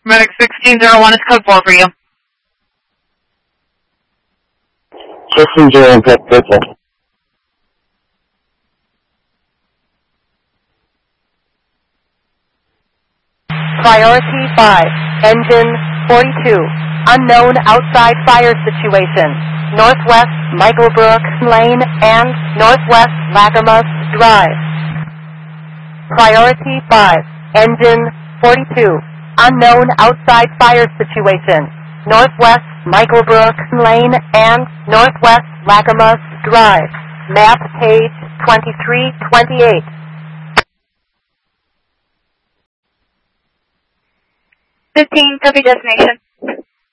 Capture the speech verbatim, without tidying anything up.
Medic sixteen oh one is code four for you. sixteen oh one, code four. Priority five, engine forty-two, unknown outside fire situation, northwest Michaelbrook Lane and northwest Lackamas Drive. Priority five, engine forty-two, unknown outside fire situation, northwest Michaelbrook Lane and northwest Lackamas Drive. Map page twenty-three twenty-eight. fifteen, copy destination.